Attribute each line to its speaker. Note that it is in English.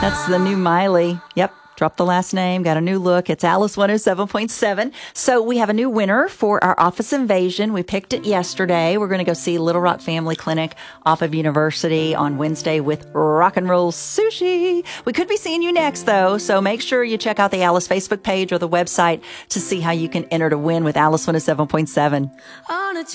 Speaker 1: That's the new Miley. Yep. Dropped the last name, got a new look. It's Alice 107.7. So we have a new winner for our office invasion. We picked it yesterday. We're going to go see Little Rock Family Clinic off of University on Wednesday with Rock and Roll Sushi. We could be seeing you next, though. So make sure you check out the Alice Facebook page or the website to see how you can enter to win with Alice 107.7.